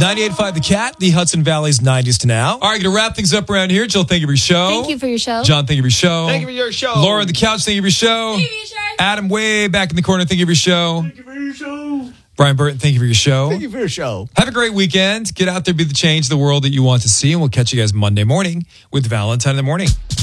98.5 The Cat, the Hudson Valley's 90s to now. All right, going to wrap things up around here. Jill, thank you for your show. Thank you for your show. John, thank you for your show. Thank you for your show. Laura on the couch, thank you for your show. Thank you for your show. Adam, way back in the corner, thank you for your show. Thank you for your show. Brian Burton, thank you for your show. Thank you for your show. Have a great weekend. Get out there, be the change of the world that you want to see, and we'll catch you guys Monday morning with Valentine in the Morning.